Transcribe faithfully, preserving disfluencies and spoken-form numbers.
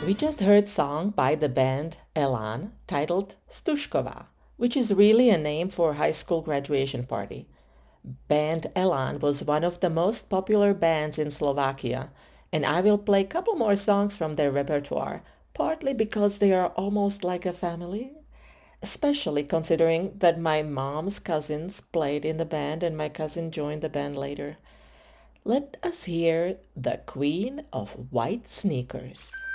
We just heard song by the band Elan titled Stushkova, which is really a name for a high school graduation party. Band Elan was one of the most popular bands in Slovakia, and I will play a couple more songs from their repertoire, partly because they are almost like a family, especially considering that my mom's cousins played in the band and my cousin joined the band later. Let us hear The Queen of White Sneakers.